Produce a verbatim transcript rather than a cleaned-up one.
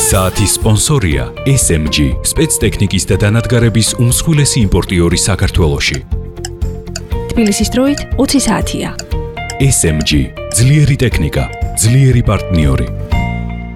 საათის სპონსორია ეს ემ ჯი, სპეცტექნიკის და დანადგარების უმსხვილესი იმპორტიორი საქართველოში. თბილისის დროით ოცი საათია. ეს ემ ჯი, ძლიერი ტექნიკა, ძლიერი პარტნიორი.